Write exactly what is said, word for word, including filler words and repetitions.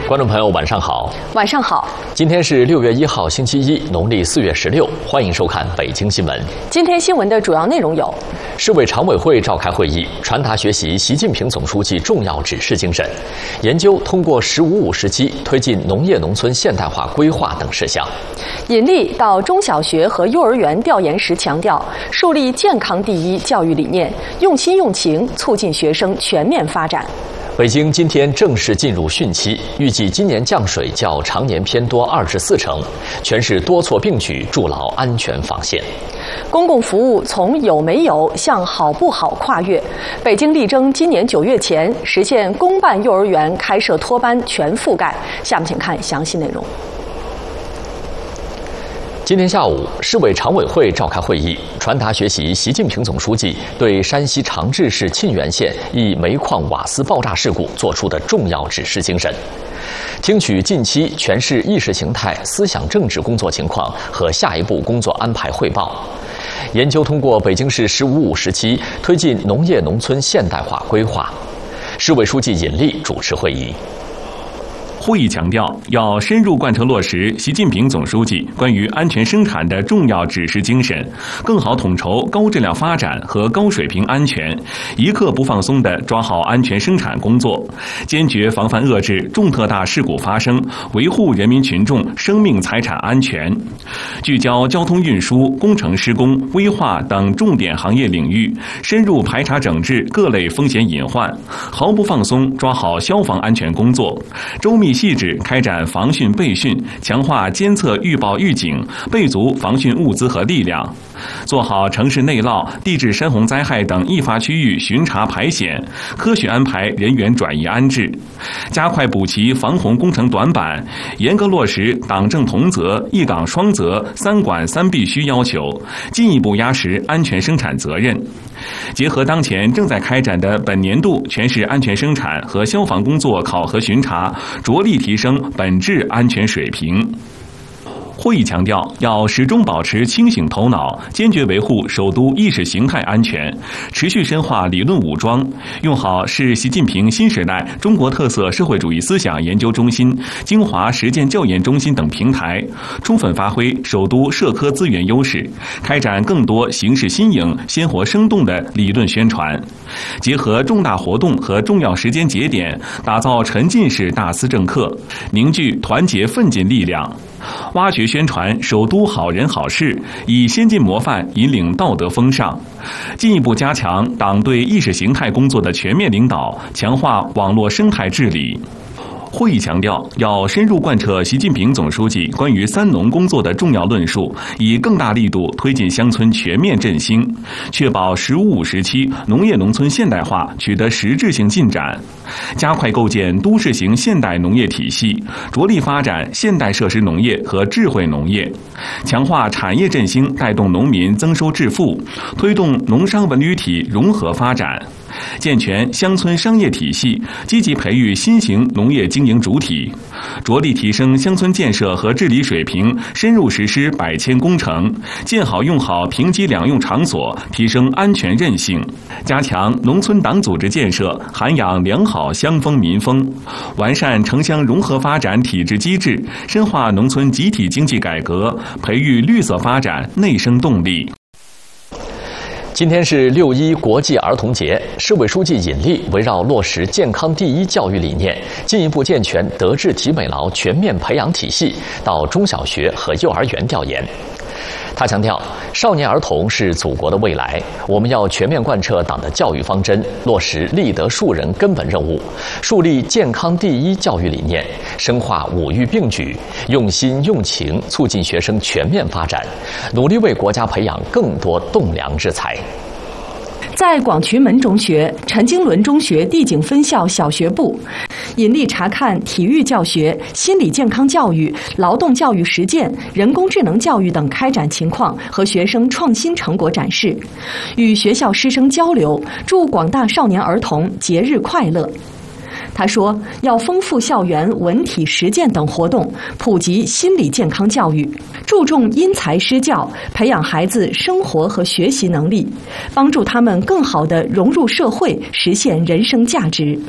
观众朋友，晚上好。 晚上好。 今天是六月一号，星期一，农历四月十六。欢迎收看北京新闻。 今天新闻的主要内容有： 市委常委会召开会议，传达学习习近平总书记重要指示精神，研究通过“十五五”时期推进农业农村现代化规划等事项。 尹力到中小学和幼儿园调研时强调，树立健康第一教育理念，用心用情，促进学生全面发展。 北京今天正式进入汛期，预计今年降水较常年偏多二至四成，全市多措并举，筑牢安全防线。 公共服务从有没有向好不好跨越，北京力争今年九月前实现公办幼儿园开设托班全覆盖。下面请看详细内容。 今天下午，市委常委会召开会议，传达学习习近平总书记对山西长治市沁源县一煤矿瓦斯爆炸事故作出的重要指示精神，听取近期全市意识形态、思想政治工作情况和下一步工作安排汇报，研究通过北京市“十五五”时期推进农业农村现代化规划。市委书记尹力主持会议。 会议强调，要深入贯彻落实习近平总书记关于安全生产的重要指示精神，更好统筹高质量发展和高水平安全，一刻不放松地抓好安全生产工作，坚决防范遏制重特大事故发生，维护人民群众生命财产安全。聚焦交通运输、工程施工、危化等重点行业领域，深入排查整治各类风险隐患，毫不放松抓好消防安全工作，周密细致开展防汛备汛，强化监测预报预警，备足防汛物资和力量，做好城市内涝、地质山洪灾害等易发区域巡查排险，科学安排人员转移安置，加快补齐防洪工程短板，严格落实党政同责、一岗双责、三管三必须要求，进一步压实安全生产责任。结合当前正在开展的本年度全市安全生产和消防工作考核巡查，着力提升本质安全水平。会议强调，要始终保持清醒头脑，坚决维护首都意识形态安全，持续深化理论武装，用好市习近平新时代中国特色社会主义思想研究中心、精华实践教研中心等平台，充分发挥首都社科资源优势，开展更多形式新颖、鲜活生动的理论宣传，结合重大活动和重要时间节点，打造沉浸式大思政课，凝聚团结奋进力量，挖掘宣传首都好人好事，以先进模范引领道德风尚，进一步加强党对意识形态工作的全面领导，强化网络生态治理。会议强调，要深入贯彻习近平总书记关于三农工作的重要论述，以更大力度推进乡村全面振兴，确保“十五五”时期农业农村现代化取得实质性进展，加快构建都市型现代农业体系，着力发展现代设施农业和智慧农业，强化产业振兴，带动农民增收致富，推动农商文旅体融合发展，健全乡村商业体系，积极培育新型农业经营主体，着力提升乡村建设和治理水平，深入实施百千工程，建好用好平级两用场所，提升安全韧性，加强农村党组织建设，涵养良好乡风民风，完善城乡融合发展体制机制，深化农村集体经济改革，培育绿色发展内生动力。 今天是六一国际儿童节，市委书记尹力围绕落实健康第一教育理念，进一步健全德智体美劳全面培养体系，到中小学和幼儿园调研。他强调，少年儿童是祖国的未来，我们要全面贯彻党的教育方针，落实立德树人根本任务，树立健康第一教育理念，深化五育并举，用心用情，促进学生全面发展，努力为国家培养更多栋梁之才。 在广渠门中学、陈经纶中学地景分校小学部，尹力查看体育教学、心理健康教育、劳动教育实践、人工智能教育等开展情况和学生创新成果展示，与学校师生交流，祝广大少年儿童节日快乐。他说，要丰富校园文体实践等活动，普及心理健康教育，注重因材施教，培养孩子生活和学习能力，帮助他们更好地融入社会，实现人生价值。